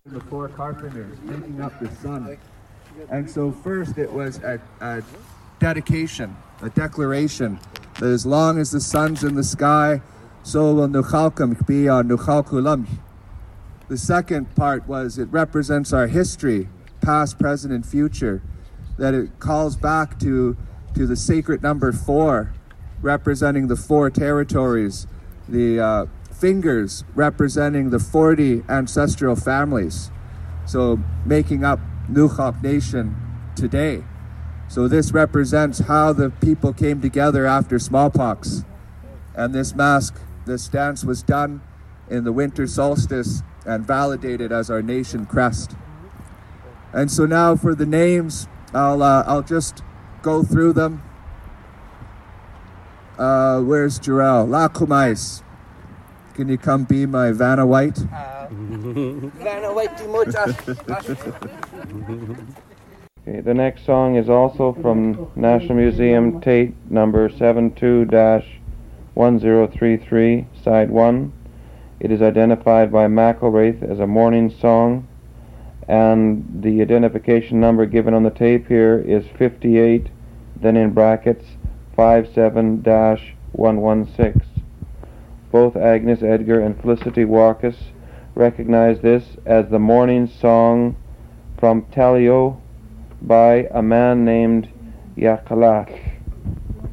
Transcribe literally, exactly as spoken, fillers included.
The four carpenters making up the sun. And so first it was a, a dedication, a declaration that as long as the sun's in the sky, so will Nuchalkum be on Nuchalkulam. The second part was it represents our history, past, present, and future, that it calls back to, to the sacred number four, representing the four territories, the uh, fingers representing the forty ancestral families, so making up Nukhalk Nation today. So this represents how the people came together after smallpox. And this mask, this dance was done in the winter solstice and validated as our nation crest. And so now for the names, I'll, uh, I'll just go through them. Uh, where's Jarrell? La Kumais. Can you come be my Vanna White? Uh, Vanna White, too much. Okay, the next song is also from National Museum Tate number seven two dash one zero three three, side one. It is identified by McElwraith as a morning song, and the identification number given on the tape here is fifty-eight, then in brackets five seven dash one one six. Both Agnes Edgar and Felicity Walkus recognize this as the morning song from Talio by a man named Yakalach.